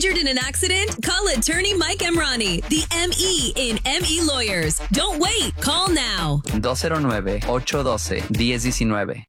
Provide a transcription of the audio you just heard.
Injured in an accident? Call attorney Mike Emrani, the ME in ME Lawyers. Don't wait. Call now. 209-812-1019.